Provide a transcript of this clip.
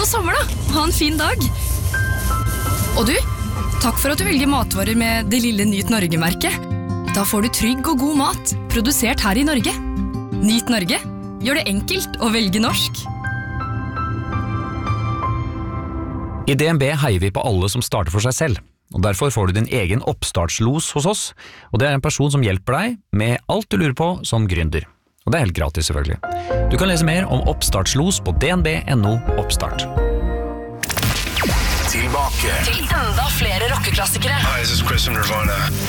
sommer da. Ha en fin dag. Og du, takk for at du velger matvarer med det lille Nyt Norge-merket. Da får du trygg og god mat, produsert her i Norge. Nyt Norge. Gjør det enkelt å velge norsk. I DNB heier vi på alle som starter for seg selv, og derfor får du din egen oppstartslos hos oss, og det er en person som hjelper deg med alt du lurer på som gründer. Og det er helt gratis selvfølgelig. Du kan lese mer om oppstartslos på dnb.no oppstart. Tilbake Til enda flere rockeklassikere. Hi, this is Chris from Nirvana.